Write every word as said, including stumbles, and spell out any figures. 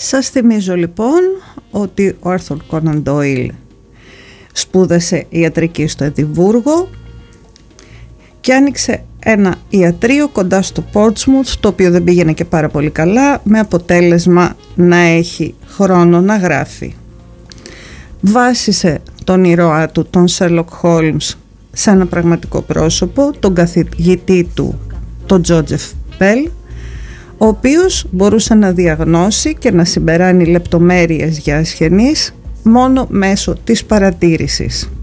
Σας θυμίζω λοιπόν ότι ο Άρθουρ Κόναν Ντόιλ σπούδασε ιατρική στο Εδιμβούργο και άνοιξε ένα ιατρείο κοντά στο Πόρτσμουθ, το οποίο δεν πήγαινε και πάρα πολύ καλά, με αποτέλεσμα να έχει χρόνο να γράφει. Βάσισε τον ήρωά του, τον Σέρλοκ Χόλμς, σε ένα πραγματικό πρόσωπο, τον καθηγητή του, τον Τζότζεφ Μπέλ, ο οποίος μπορούσε να διαγνώσει και να συμπεράνει λεπτομέρειες για ασθενείς μόνο μέσω της παρατήρησης.